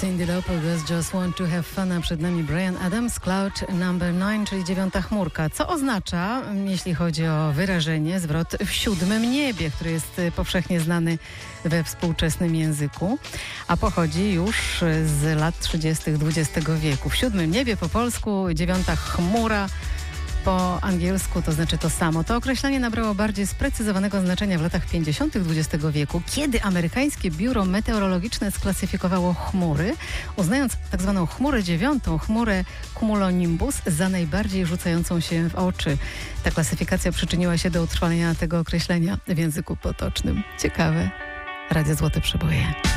Cyndi Lauper, Just Want to Have Fun, a przed nami Bryan Adams, Cloud Number 9, czyli 9. chmurka. Co oznacza, jeśli chodzi o wyrażenie, zwrot w 7. niebie, który jest powszechnie znany we współczesnym języku, a pochodzi już z lat 30. XX wieku. W 7. niebie po polsku, 9. chmura po angielsku to znaczy to samo. To określenie nabrało bardziej sprecyzowanego znaczenia w latach 50. XX wieku, kiedy amerykańskie biuro meteorologiczne sklasyfikowało chmury, uznając tak zwaną chmurę 9, chmurę cumulonimbus, za najbardziej rzucającą się w oczy. Ta klasyfikacja przyczyniła się do utrwalenia tego określenia w języku potocznym. Ciekawe. Radio Złote Przeboje.